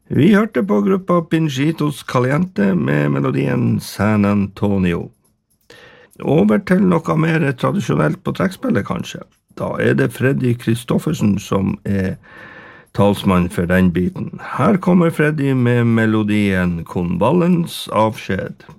Vi hørte på gruppa Pinchitos Caliente med melodien San Antonio. Over til noe mer tradisjonelt på trekkspillet, kanskje. Da det Freddy Kristoffersen som talsmann for den biten. Her kommer Freddy med melodien Konvallens avskjed.